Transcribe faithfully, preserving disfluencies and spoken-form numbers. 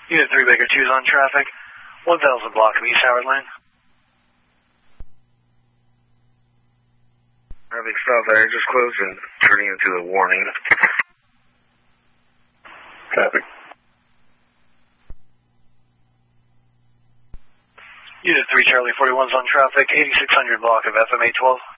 Unit three Baker two is on traffic. one thousand block of East Howard Lane. Traffic south area just closed and turning into a warning. Copy. Unit three Charlie forty-one is on traffic. eighty-six hundred block of F M A twelve.